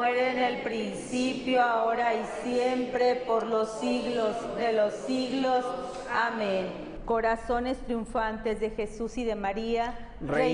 era en el principio, ahora y siempre, por los siglos de los siglos. Amén. Corazones triunfantes de Jesús y de María,